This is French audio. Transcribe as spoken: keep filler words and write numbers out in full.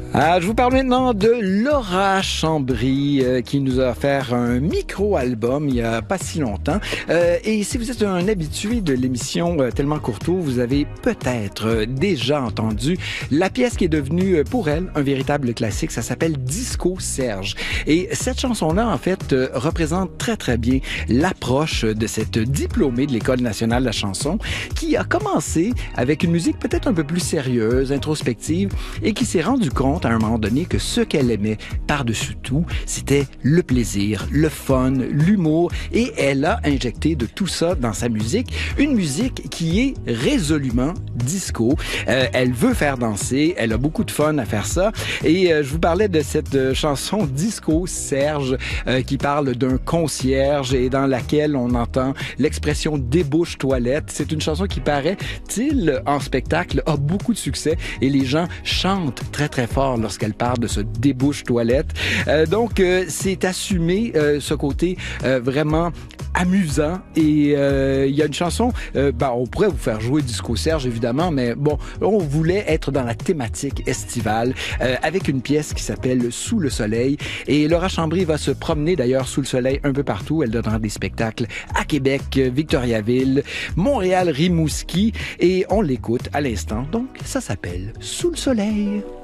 Ah, je vous parle maintenant de Laura Chambry euh, qui nous a offert un micro-album il y a pas si longtemps. Euh, et si vous êtes un habitué de l'émission euh, Tellement Courteau, vous avez peut-être euh, déjà entendu la pièce qui est devenue euh, pour elle un véritable classique. Ça s'appelle Disco Serge. Et cette chanson-là, en fait, euh, représente très très bien l'approche de cette diplômée de l'École nationale de la chanson qui a commencé avec une musique peut-être un peu plus sérieuse, introspective et qui s'est rendu compte à un moment donné que ce qu'elle aimait par-dessus tout, c'était le plaisir, le fun, l'humour, et elle a injecté de tout ça dans sa musique, une musique qui est résolument disco. Euh, elle veut faire danser, elle a beaucoup de fun à faire ça, et euh, je vous parlais de cette euh, chanson Disco Serge euh, qui parle d'un concierge et dans laquelle on entend l'expression débouche toilette. C'est une chanson qui, paraît-il, en spectacle a beaucoup de succès et les gens chantent très très fort lorsqu'elle parle de ce débouche toilette. Euh, donc, euh, c'est assumé euh, ce côté euh, vraiment amusant et euh, il y a une chanson, euh, ben, on pourrait vous faire jouer Disco Serge évidemment, mais bon, on voulait être dans la thématique estivale euh, avec une pièce qui s'appelle Sous le soleil et Laura Chambry va se promener d'ailleurs sous le soleil un peu partout. Elle donnera des spectacles à Québec, Victoriaville, Montréal, Rimouski et on l'écoute à l'instant. Donc, ça s'appelle Sous le soleil.